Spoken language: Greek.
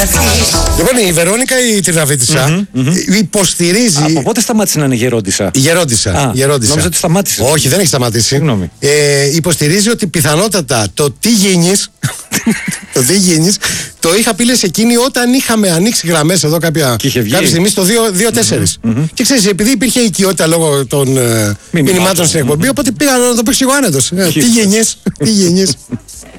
Λοιπόν, η Βερόνικα η Τριναβίτισσα υποστηρίζει. Από πότε σταμάτησε να είναι γερόντισσα? Γερόντισσα. Νόμιζα ότι σταμάτησε. Όχι, δεν έχει σταματήσει. Συγγνώμη. Υποστηρίζει ότι πιθανότατα το τι γίνεις το είχα πει λες εκείνη όταν είχαμε ανοίξει γραμμές εδώ κάποια στιγμή στο 2-4. Και ξέρεις, επειδή υπήρχε οικειότητα λόγω των μηνυμάτων στην εκπομπή, οπότε πήγα να το παίξω εγώ άνετος. Τι γίνεις.